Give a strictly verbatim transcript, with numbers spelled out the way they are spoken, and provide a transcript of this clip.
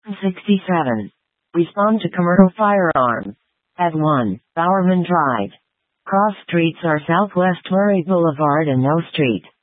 sixty-seven. Respond to commercial firearm. At one, Bowerman Drive. Cross streets are Southwest Murray Boulevard and No Street.